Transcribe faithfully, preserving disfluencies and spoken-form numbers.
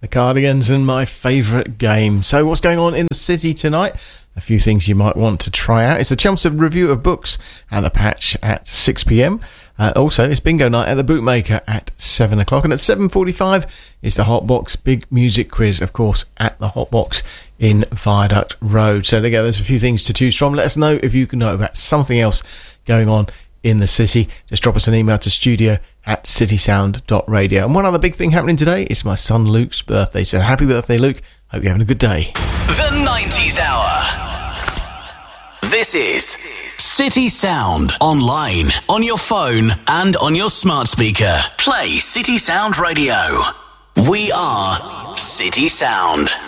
The Cardigans and My Favourite Game. So what's going on in the city tonight? A few things you might want to try out. It's the Chelmsford Review of Books and a Patch at six p.m. Uh, also, it's bingo night at the Bootmaker at seven o'clock. And at seven forty-five is the Hotbox Big Music Quiz, of course, at the Hotbox in Viaduct Road. So there you go, there's a few things to choose from. Let us know if you can know about something else going on in the city. Just drop us an email to studio at citysound dot radio. And one other big thing happening today is my son Luke's birthday. So happy birthday, Luke. Hope you're having a good day. The nineties Hour. This is City Sound. Online, on your phone, and on your smart speaker. Play City Sound Radio. We are City Sound.